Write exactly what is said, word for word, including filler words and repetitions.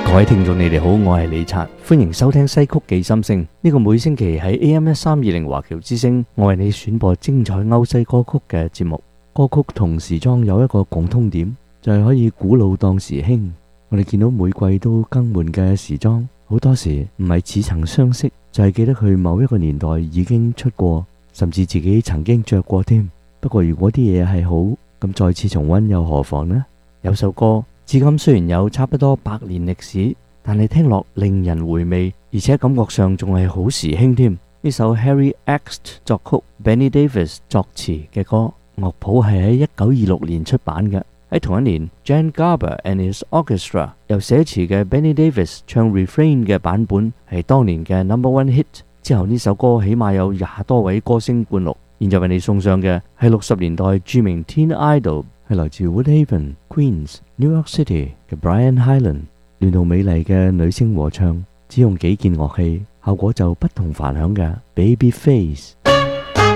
各位聽眾，你哋好，我係李察，歡迎收聽西曲記心聲。呢個每星期喺 A M 一三二零華僑之聲，我為你選播精彩歐西歌曲嘅節目。歌曲同時裝有一個共通點，就係可以古老當時興。我哋見到每季都更換嘅時裝，好多時唔係似曾相識，就係記得佢某一個年代已經出過，甚至自己曾經着過添。不過如果啲嘢係好，咁再次重溫又何妨呢？有首歌至今雖然有差不多百年歷史，但係聽落令人回味，而且感覺上仲係好時興添。呢首 Harry X 作曲、Benny Davis 作詞嘅歌，樂譜係喺一九二六年出版嘅。喺同一年 Jan Garber and his Orchestra 由寫詞嘅 Benny Davis 唱 refrain 嘅版本係當年嘅 number one hit。之後呢首歌起碼有廿多位歌星灌錄。現在為你送上嘅係六十年代著名 Teen Idol， 係來自 Woodhaven、Queens、New York City 嘅 Brian Hyland， 嫩到美麗嘅女聲和唱，只用幾件樂器，效果就不同凡響嘅 Babyface。